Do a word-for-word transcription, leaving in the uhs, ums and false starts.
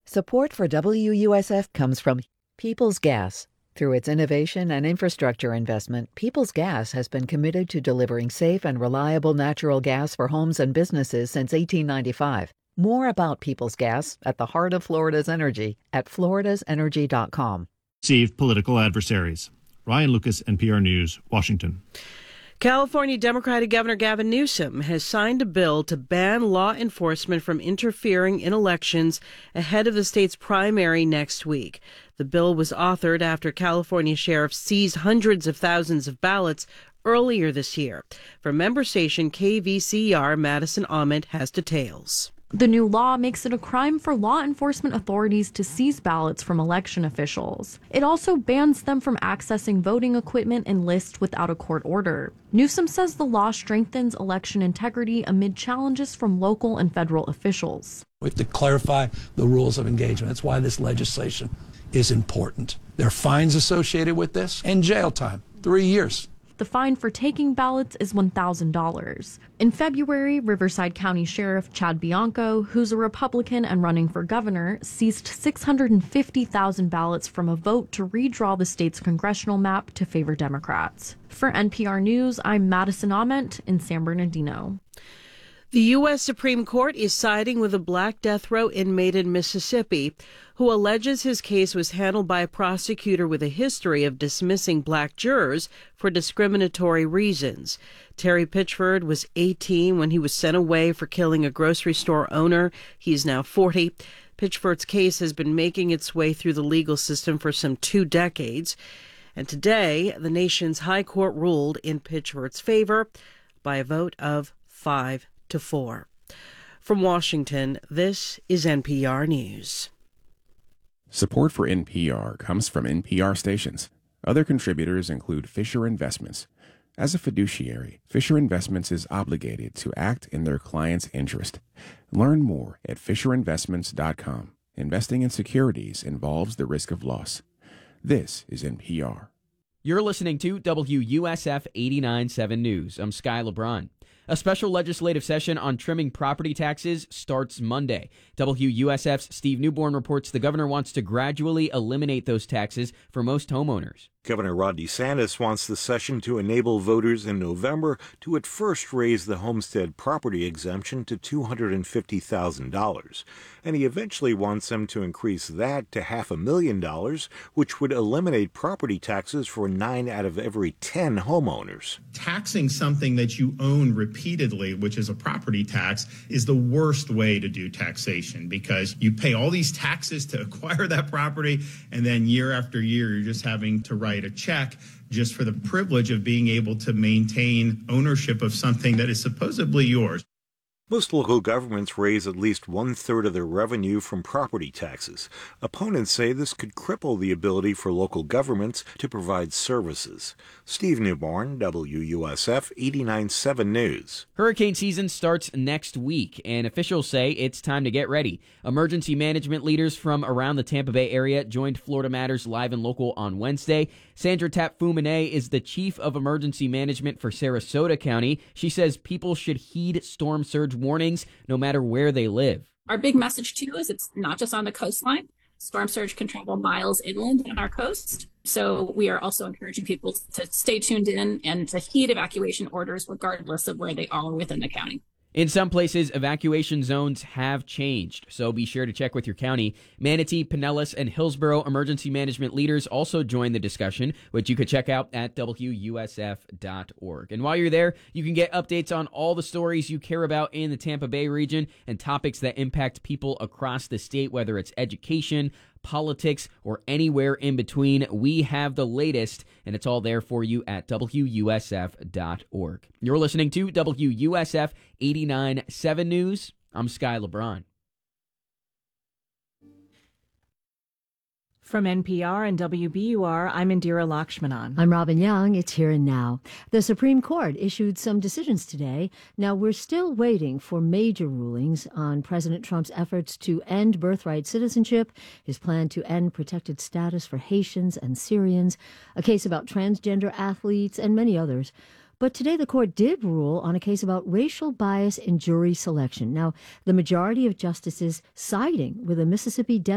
Support for W U S F comes from Peoples Gas. Through its innovation and infrastructure investment, Peoples Gas has been committed to delivering safe and reliable natural gas for homes and businesses since eighteen ninety-five. More about Peoples Gas at the heart of Florida's energy at floridas energy dot com. Received political adversaries. Ryan Lucas, N P R News, Washington. California Democratic Governor Gavin Newsom has signed a bill to ban law enforcement from interfering in elections ahead of the state's primary next week. The bill was authored after California sheriffs seized hundreds of thousands of ballots earlier this year. From member station K V C R, Madison Ament has details. The new law makes it a crime for law enforcement authorities to seize ballots from election officials. It also bans them from accessing voting equipment and lists without a court order. Newsom says the law strengthens election integrity amid challenges from local and federal officials. We have to clarify the rules of engagement. That's why this legislation is important. There are fines associated with this and jail time, three years. The fine for taking ballots is one thousand dollars. In February, Riverside County Sheriff Chad Bianco, who's a Republican and running for governor, seized six hundred fifty thousand ballots from a vote to redraw the state's congressional map to favor Democrats. For N P R News, I'm Madison Ament in San Bernardino. The U S Supreme Court is siding with a black death row inmate in Mississippi who alleges his case was handled by a prosecutor with a history of dismissing black jurors for discriminatory reasons. Terry Pitchford was eighteen when he was sent away for killing a grocery store owner. He's now forty. Pitchford's case has been making its way through the legal system for some two decades. And today, the nation's high court ruled in Pitchford's favor by a vote of five to four. From Washington, this is N P R News. Support for N P R comes from N P R stations. Other contributors include Fisher Investments. As a fiduciary, Fisher Investments is obligated to act in their client's interest. Learn more at fisher investments dot com. Investing in securities involves the risk of loss. This is N P R. You're listening to W U S F eighty-nine point seven News. I'm Sky LeBron. A special legislative session on trimming property taxes starts Monday. W U S F's Steve Newborn reports the governor wants to gradually eliminate those taxes for most homeowners. Governor Ron DeSantis wants the session to enable voters in November to at first raise the homestead property exemption to two hundred fifty thousand dollars. And he eventually wants them to increase that to half a million dollars, which would eliminate property taxes for nine out of every ten homeowners. Taxing something that you own repeatedly, which is a property tax, is the worst way to do taxation because you pay all these taxes to acquire that property, and then year after year, you're just having to write a check just for the privilege of being able to maintain ownership of something that is supposedly yours. Most local governments raise at least one-third of their revenue from property taxes. Opponents say this could cripple the ability for local governments to provide services. Steve Newborn, W U S F eighty-nine point seven News. Hurricane season starts next week, and officials say it's time to get ready. Emergency management leaders from around the Tampa Bay area joined Florida Matters Live and Local on Wednesday. Sandra Tapfumane is the chief of emergency management for Sarasota County. She says people should heed storm surge warnings no matter where they live. Our big message, too, is it's not just on the coastline. Storm surge can travel miles inland on our coast. So we are also encouraging people to stay tuned in and to heed evacuation orders regardless of where they are within the county. In some places, evacuation zones have changed, so be sure to check with your county. Manatee, Pinellas, and Hillsborough emergency management leaders also joined the discussion, which you could check out at W U S F dot org. And while you're there, you can get updates on all the stories you care about in the Tampa Bay region and topics that impact people across the state, whether it's education, politics, or anywhere in between. We have the latest, and it's all there for you at W U S F dot org. You're listening to W U S F eighty-nine point seven News. I'm Sky LeBron. From N P R and W B U R, I'm Indira Lakshmanan. I'm Robin Young. It's Here and Now. The Supreme Court issued some decisions today. Now, we're still waiting for major rulings on President Trump's efforts to end birthright citizenship, his plan to end protected status for Haitians and Syrians, a case about transgender athletes, and many others. But today the court did rule on a case about racial bias in jury selection. Now, the majority of justices siding with a Mississippi death